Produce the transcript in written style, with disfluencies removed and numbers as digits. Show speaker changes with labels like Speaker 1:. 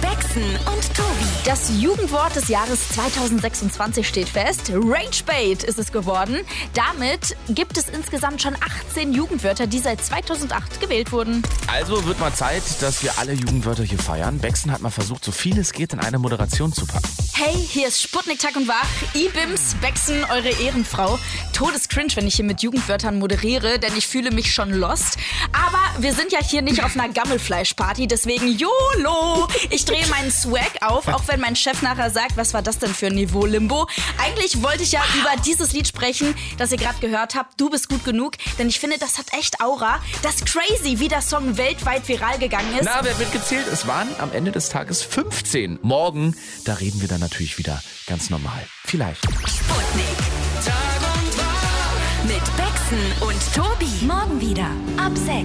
Speaker 1: Becks und Tobi.
Speaker 2: Das Jugendwort des Jahres 2026 steht fest. Ragebait ist es geworden. Damit gibt es insgesamt schon 18 Jugendwörter, die seit 2008 gewählt wurden.
Speaker 3: Also wird mal Zeit, dass wir alle Jugendwörter hier feiern. Becksen hat mal versucht, so viel es geht in eine Moderation zu packen.
Speaker 2: Hey, hier ist Sputnik Tag und Wach. Ibims, Becksen, eure Ehrenfrau. Todescringe, wenn ich hier mit Jugendwörtern moderiere, denn ich fühle mich schon lost. Aber wir sind ja hier nicht auf einer Gammelfleischparty, deswegen YOLO! Ich drehe meinen Swag auf, auch wenn mein Chef nachher sagt, was war das denn für ein Niveau-Limbo? Eigentlich wollte ich ja über dieses Lied sprechen, das ihr gerade gehört habt. Du bist gut genug, denn ich finde, das hat echt Aura. Das ist crazy, wie der Song weltweit viral gegangen ist.
Speaker 3: Na, wer wird gezählt? Es waren am Ende des Tages 15. Morgen, da reden wir dann natürlich wieder ganz normal. Vielleicht.
Speaker 1: Sputnik. Tag und Wach. Mit Becks und Tobi. Morgen wieder ab 6.